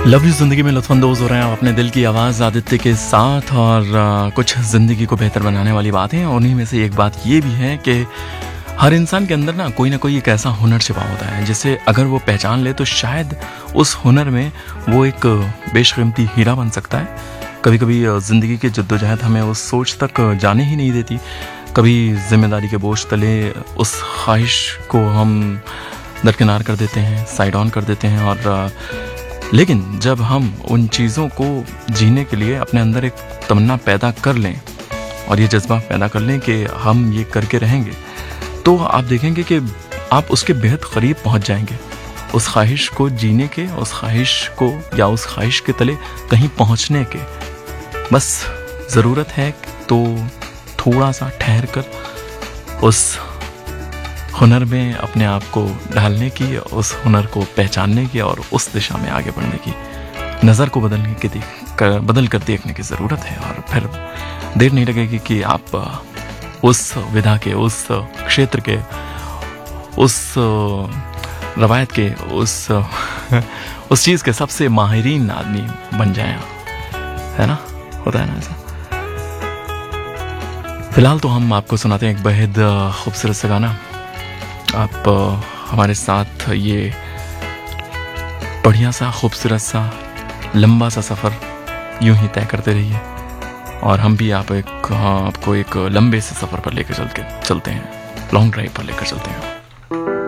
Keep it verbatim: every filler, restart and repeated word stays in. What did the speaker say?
Love you ज़िंदगी में लुत्फ़अंदोज़ हो रहे हैं आप अपने दिल की आवाज़ आदित्य के साथ। और आ, कुछ ज़िंदगी को बेहतर बनाने वाली बातें, और उन्हीं में से एक बात ये भी है कि हर इंसान के अंदर ना कोई ना कोई एक ऐसा हुनर छिपा होता है जिसे अगर वो पहचान ले तो शायद उस हुनर में वो एक बेशकीमती हीरा बन सकता है। कभी कभी ज़िंदगी की जद्दोजहद हमें उस सोच तक जाने ही नहीं देती। कभी जिम्मेदारी के बोझ तले उस ख्वाहिश को हम दरकिनार कर देते हैं, साइड ऑन कर देते हैं। और लेकिन जब हम उन चीज़ों को जीने के लिए अपने अंदर एक तमन्ना पैदा कर लें और ये जज्बा पैदा कर लें कि हम ये करके रहेंगे, तो आप देखेंगे कि आप उसके बेहद करीब पहुंच जाएंगे, उस ख्वाहिश को जीने के, उस ख्वाहिश को या उस ख्वाहिश के तले कहीं पहुंचने के। बस ज़रूरत है तो थोड़ा सा ठहर कर उस हुनर में अपने आप को ढालने की, उस हुनर को पहचानने की और उस दिशा में आगे बढ़ने की, नज़र को बदलने की देख कर बदल कर देखने की ज़रूरत है। और फिर देर नहीं लगेगी कि आप उस विधा के, उस क्षेत्र के, उस रवायत के, उस उस चीज़ के सबसे माहिरीन आदमी बन जाएं, है ना? होता है ना ऐसा। फिलहाल तो हम आपको सुनाते हैं एक बेहद खूबसूरत सा गाना। आप हमारे साथ ये बढ़िया सा, खूबसूरत सा, लंबा सा सफ़र यूं ही तय करते रहिए, और हम भी आप एक हाँ, आपको एक लंबे से सफ़र पर लेकर चल के चलते हैं, लॉन्ग ड्राइव पर लेकर चलते हैं।